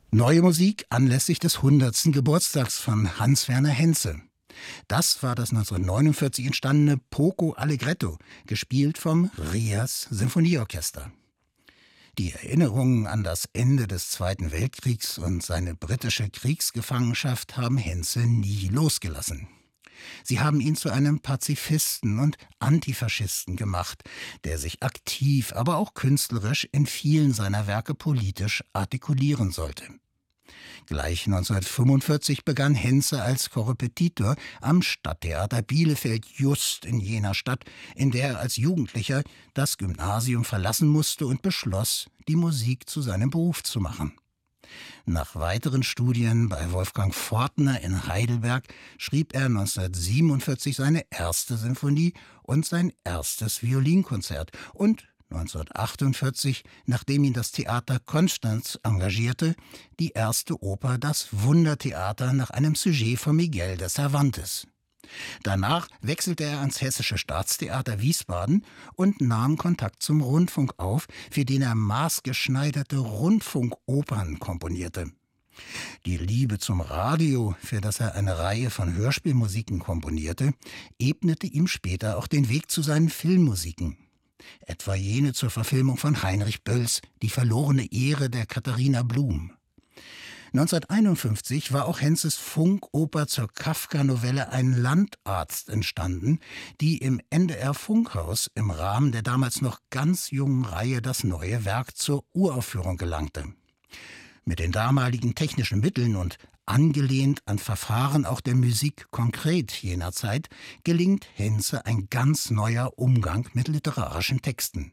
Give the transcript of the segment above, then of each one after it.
Neue Musik anlässlich des 100. Geburtstags von Hans-Werner Henze. Das war das 1949 entstandene Poco Allegretto, gespielt vom Rias Sinfonieorchester. Die Erinnerungen an das Ende des Zweiten Weltkriegs und seine britische Kriegsgefangenschaft haben Henze nie losgelassen. Sie haben ihn zu einem Pazifisten und Antifaschisten gemacht, der sich aktiv, aber auch künstlerisch in vielen seiner Werke politisch artikulieren sollte. Gleich 1945 begann Henze als Korrepetitor am Stadttheater Bielefeld, just in jener Stadt, in der er als Jugendlicher das Gymnasium verlassen musste und beschloss, die Musik zu seinem Beruf zu machen. Nach weiteren Studien bei Wolfgang Fortner in Heidelberg schrieb er 1947 seine erste Sinfonie und sein erstes Violinkonzert und 1948, nachdem ihn das Theater Konstanz engagierte, die erste Oper Das Wundertheater nach einem Sujet von Miguel de Cervantes. Danach wechselte er ans Hessische Staatstheater Wiesbaden und nahm Kontakt zum Rundfunk auf, für den er maßgeschneiderte Rundfunkopern komponierte. Die Liebe zum Radio, für das er eine Reihe von Hörspielmusiken komponierte, ebnete ihm später auch den Weg zu seinen Filmmusiken. Etwa jene zur Verfilmung von Heinrich Bölls Die verlorene Ehre der Katharina Blum. 1951 war auch Henzes Funkoper zur Kafka-Novelle Ein Landarzt entstanden, die im NDR-Funkhaus im Rahmen der damals noch ganz jungen Reihe Das neue Werk zur Uraufführung gelangte. Mit den damaligen technischen Mitteln und angelehnt an Verfahren auch der Musik konkret jener Zeit, gelingt Henze ein ganz neuer Umgang mit literarischen Texten.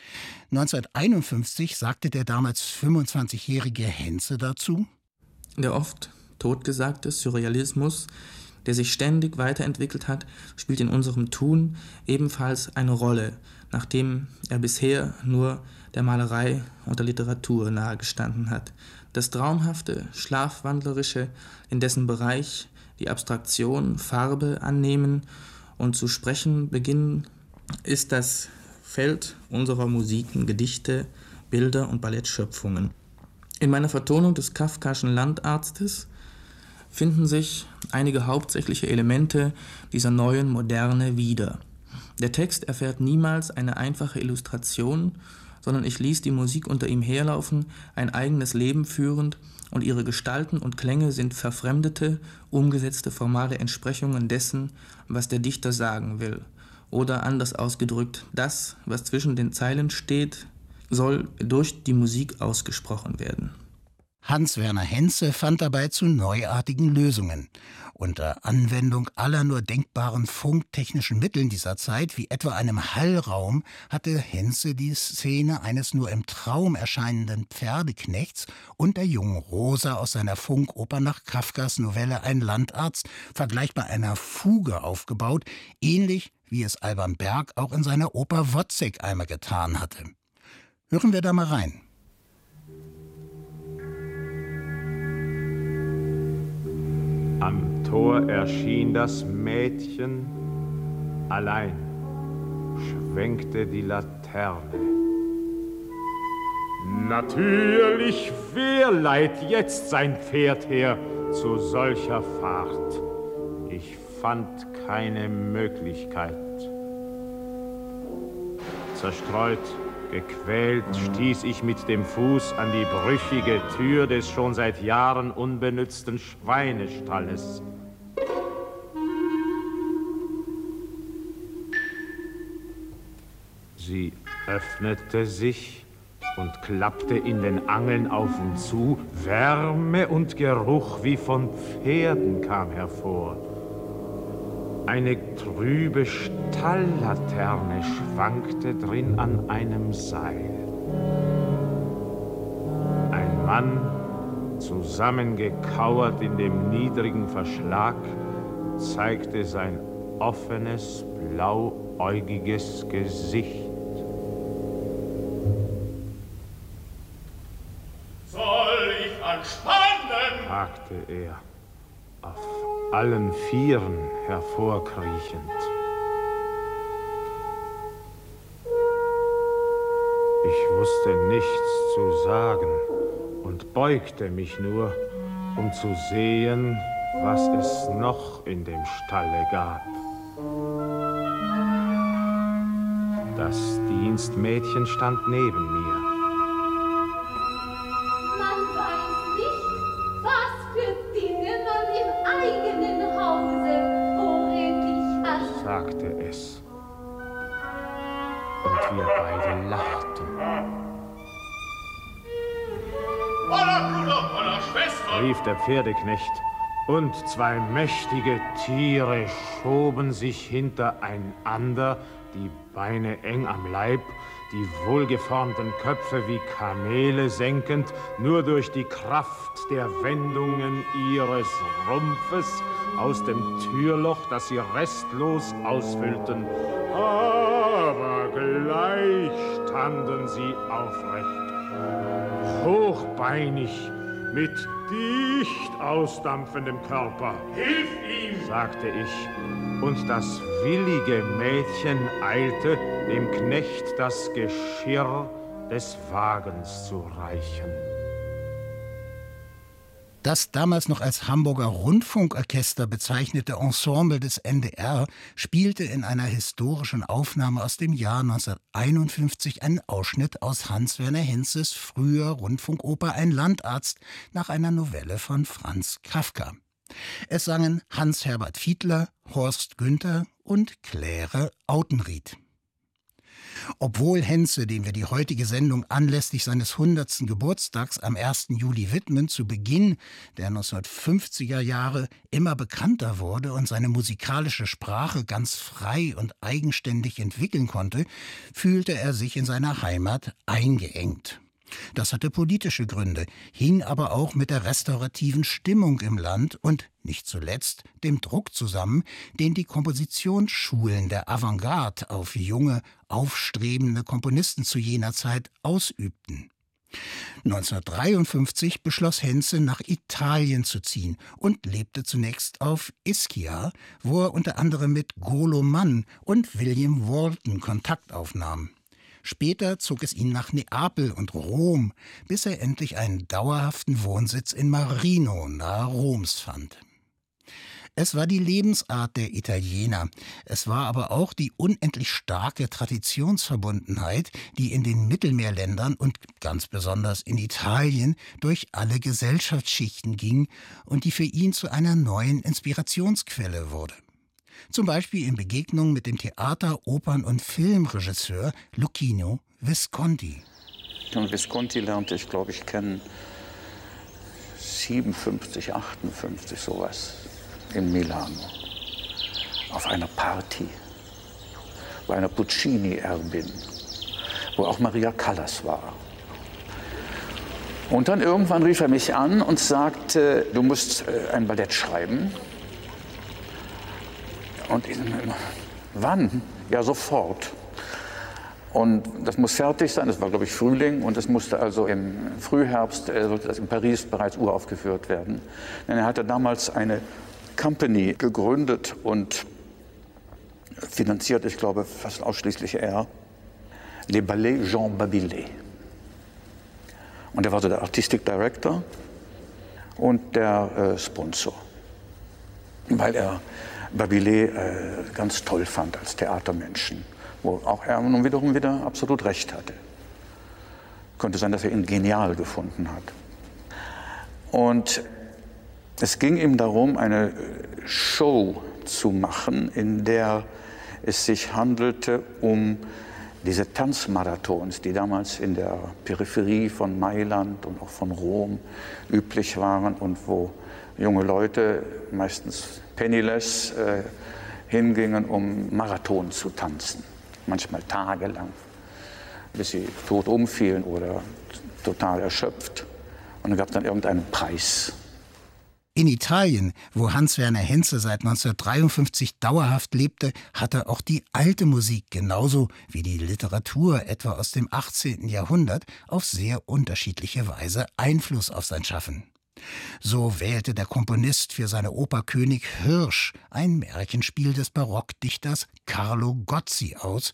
1951 sagte der damals 25-jährige Henze dazu: Der oft totgesagte Surrealismus, der sich ständig weiterentwickelt hat, spielt in unserem Tun ebenfalls eine Rolle, nachdem er bisher nur der Malerei und der Literatur nahegestanden hat. Das Traumhafte, Schlafwandlerische, in dessen Bereich die Abstraktion Farbe annehmen und zu sprechen beginnen, ist das Feld unserer Musiken, Gedichte, Bilder und Ballettschöpfungen. In meiner Vertonung des Kafkaschen Landarztes finden sich einige hauptsächliche Elemente dieser neuen Moderne wieder. Der Text erfährt niemals eine einfache Illustration, sondern ich ließ die Musik unter ihm herlaufen, ein eigenes Leben führend, und ihre Gestalten und Klänge sind verfremdete, umgesetzte formale Entsprechungen dessen, was der Dichter sagen will. Oder anders ausgedrückt, das, was zwischen den Zeilen steht, soll durch die Musik ausgesprochen werden. Hans-Werner Henze fand dabei zu neuartigen Lösungen. Unter Anwendung aller nur denkbaren funktechnischen Mitteln dieser Zeit, wie etwa einem Hallraum, hatte Henze die Szene eines nur im Traum erscheinenden Pferdeknechts und der jungen Rosa aus seiner Funkoper nach Kafkas Novelle Ein Landarzt vergleichbar einer Fuge aufgebaut, ähnlich wie es Alban Berg auch in seiner Oper Wozzeck einmal getan hatte. Hören wir da mal rein. Am Tor erschien das Mädchen allein, schwenkte die Laterne. Natürlich, wer leiht jetzt sein Pferd her zu solcher Fahrt? Ich fand keine Möglichkeit. Zerstreut, gequält stieß ich mit dem Fuß an die brüchige Tür des schon seit Jahren unbenützten Schweinestalles. Sie öffnete sich und klappte in den Angeln auf und zu. Wärme und Geruch wie von Pferden kam hervor. Eine trübe Stalllaterne schwankte drin an einem Seil. Ein Mann, zusammengekauert in dem niedrigen Verschlag, zeigte sein offenes, blauäugiges Gesicht. Soll ich anspannen? Fragte er, auf allen Vieren hervorkriechend. Ich wusste nichts zu sagen und beugte mich nur, um zu sehen, was es noch in dem Stalle gab. Das Dienstmädchen stand neben mir. Man weiß nicht, was für Dinge man im eigenen Hause vorrätig hat, Sagte es. Und wir beide lachten. Holla, Bruder, holla, Schwester! Rief der Pferdeknecht, und zwei mächtige Tiere schoben sich hintereinander, die Beine eng am Leib, die wohlgeformten Köpfe wie Kamele senkend, nur durch die Kraft der Wendungen ihres Rumpfes aus dem Türloch, das sie restlos ausfüllten. Aber gleich standen sie aufrecht, hochbeinig, mit dicht ausdampfendem Körper. Hilf ihm! Sagte ich, und das willige Mädchen eilte, dem Knecht das Geschirr des Wagens zu reichen. Das damals noch als Hamburger Rundfunkorchester bezeichnete Ensemble des NDR spielte in einer historischen Aufnahme aus dem Jahr 1951 einen Ausschnitt aus Hans-Werner Henzes früher Rundfunkoper Ein Landarzt nach einer Novelle von Franz Kafka. Es sangen Hans-Herbert Fiedler, Horst Günther und Claire Autenrieth. Obwohl Henze, dem wir die heutige Sendung anlässlich seines 100. Geburtstags am 1. Juli widmen, zu Beginn der 1950er Jahre immer bekannter wurde und seine musikalische Sprache ganz frei und eigenständig entwickeln konnte, fühlte er sich in seiner Heimat eingeengt. Das hatte politische Gründe, hing aber auch mit der restaurativen Stimmung im Land und nicht zuletzt dem Druck zusammen, den die Kompositionsschulen der Avantgarde auf junge, aufstrebende Komponisten zu jener Zeit ausübten. 1953 beschloss Henze, nach Italien zu ziehen und lebte zunächst auf Ischia, wo er unter anderem mit Golo Mann und William Walton Kontakt aufnahm. Später zog es ihn nach Neapel und Rom, bis er endlich einen dauerhaften Wohnsitz in Marino nahe Roms fand. Es war die Lebensart der Italiener, es war aber auch die unendlich starke Traditionsverbundenheit, die in den Mittelmeerländern und ganz besonders in Italien durch alle Gesellschaftsschichten ging und die für ihn zu einer neuen Inspirationsquelle wurde. Zum Beispiel in Begegnung mit dem Theater-, Opern- und Filmregisseur Luchino Visconti. Und Visconti lernte ich, glaube ich, kennen 57, 58, sowas, in Milano. Auf einer Party, bei einer Puccini-Erbin, wo auch Maria Callas war. Und dann irgendwann rief er mich an und sagte, du musst ein Ballett schreiben. Und ich, wann? Ja, sofort. Und das muss fertig sein, das war, glaube ich, Frühling, und es musste also im Frühherbst, sollte das in Paris bereits uraufgeführt werden. Denn er hatte damals eine Company gegründet und finanziert, ich glaube, fast ausschließlich er, Les Ballets Jean Babillet. Und er war so der Artistic Director und der Sponsor, weil er Babillet ganz toll fand als Theatermenschen, wo auch er nun wiederum wieder absolut recht hatte. Könnte sein, dass er ihn genial gefunden hat. Und es ging ihm darum, eine Show zu machen, in der es sich handelte um diese Tanzmarathons, die damals in der Peripherie von Mailand und auch von Rom üblich waren und wo junge Leute, meistens penniless, hingingen, um Marathon zu tanzen. Manchmal tagelang, bis sie tot umfielen oder total erschöpft. Und dann gab es dann irgendeinen Preis. In Italien, wo Hans-Werner Henze seit 1953 dauerhaft lebte, hatte auch die alte Musik genauso wie die Literatur etwa aus dem 18. Jahrhundert auf sehr unterschiedliche Weise Einfluss auf sein Schaffen. So wählte der Komponist für seine Oper König Hirsch ein Märchenspiel des Barockdichters Carlo Gozzi aus,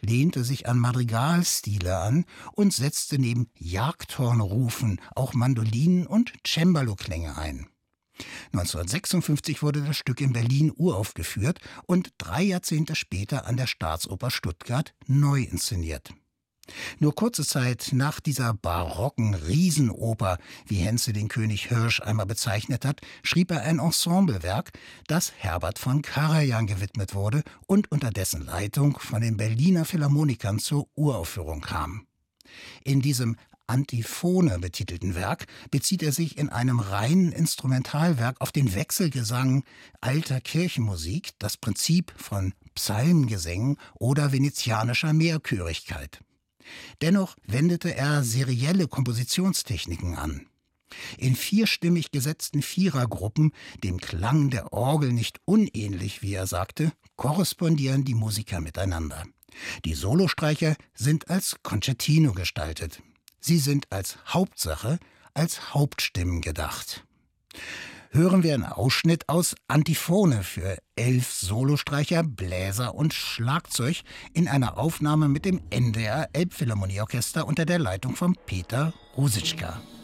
lehnte sich an Madrigalstile an und setzte neben Jagdhornrufen auch Mandolinen und Cembalo-Klänge ein. 1956 wurde das Stück in Berlin uraufgeführt und 3 Jahrzehnte später an der Staatsoper Stuttgart neu inszeniert. Nur kurze Zeit nach dieser barocken Riesenoper, wie Henze den König Hirsch einmal bezeichnet hat, schrieb er ein Ensemblewerk, das Herbert von Karajan gewidmet wurde und unter dessen Leitung von den Berliner Philharmonikern zur Uraufführung kam. In diesem Antiphone betitelten Werk bezieht er sich in einem reinen Instrumentalwerk auf den Wechselgesang alter Kirchenmusik, das Prinzip von Psalmgesängen oder venezianischer Mehrchörigkeit. Dennoch wendete er serielle Kompositionstechniken an. In vierstimmig gesetzten Vierergruppen, dem Klang der Orgel nicht unähnlich, wie er sagte, korrespondieren die Musiker miteinander. Die Solostreicher sind als Concertino gestaltet. Sie sind als Hauptsache, als Hauptstimmen gedacht. Hören wir einen Ausschnitt aus Antiphone für 11 Solostreicher, Bläser und Schlagzeug in einer Aufnahme mit dem NDR Elbphilharmonieorchester unter der Leitung von Peter Ruzicka.